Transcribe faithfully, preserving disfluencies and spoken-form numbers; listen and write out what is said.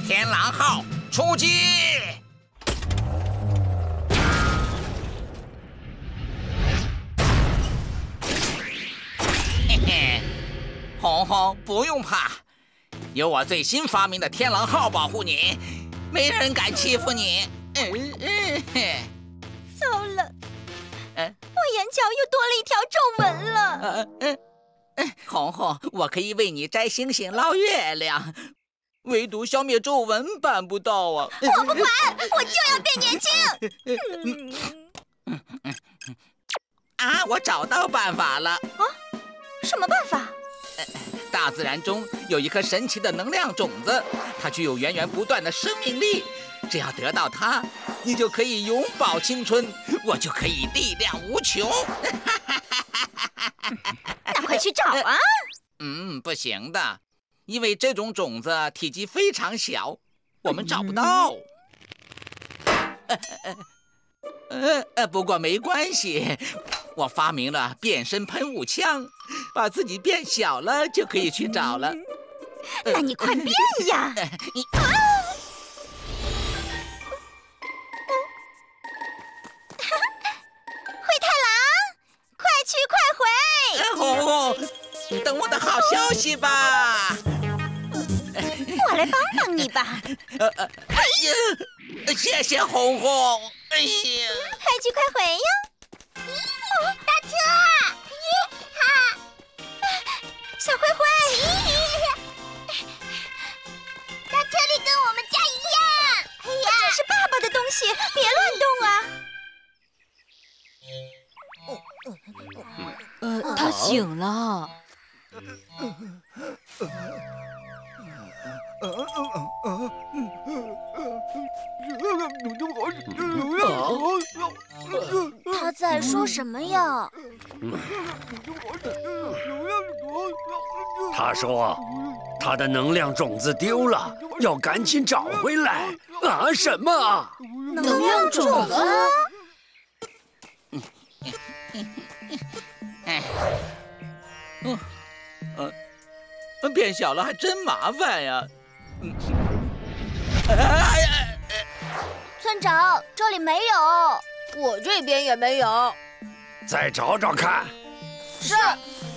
天狼号出击！嘿嘿，红红不用怕，有我最新发明的天狼号保护你，没人敢欺负你。嗯嗯嘿。 糟了，嗯、我眼角又多了一条皱纹了。 嗯嗯嗯，红红，我可以为你摘星星捞月亮。唯独消灭皱纹办不到啊！ 我不管，我就要变年轻。 嗯嗯、啊，我找到办法了！啊， 什么办法？ 呃，大自然中有一颗神奇的能量种子，它具有源源不断的生命力。只要得到它，你就可以永葆青春，我就可以力量无穷。 那快去找啊！ 嗯，不行的。因为这种种子体积非常小，我们找不到。呃呃呃，不过没关系，我发明了变身喷雾枪，把自己变小了就可以去找了。 那你快变呀！ 呃、你啊！灰太狼，快去快回！ 呃、红红，等我的好消息吧。 我来帮帮你吧。 呃呃，哎呀，谢谢红红。哎呀， 快去快回呀！哦，大车！咦哈！小灰灰！大车里跟我们家一样。哎呀，这是爸爸的东西，别呃， 乱动啊！ 他醒了。 他在说什么呀？ 他说，他的能量种子丢了，要赶紧找回来。啊，什么？ 能量种子？ 嗯嗯，变小了还真麻烦呀。嗯，哎呀， 村长，这里没有， 我这边也没有。 再找找看。 是。